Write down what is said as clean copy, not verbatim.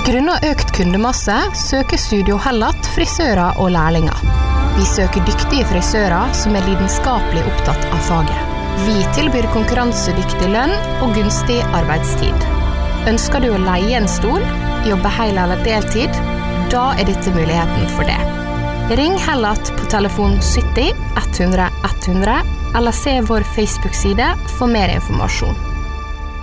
Grunnet økt kundemasse søker Studio Hellat frisører og lærlinger. Vi søker dyktige frisører som lidenskapelig opptatt av faget. Vi tilbyr konkurransedyktig lønn og gunstig arbeidstid. Ønsker du å leie en stol, jobbe hel eller deltid? Da dette muligheten for det. Ring Hellat på telefon 70 100 100 eller se vår Facebook-side for mer informasjon.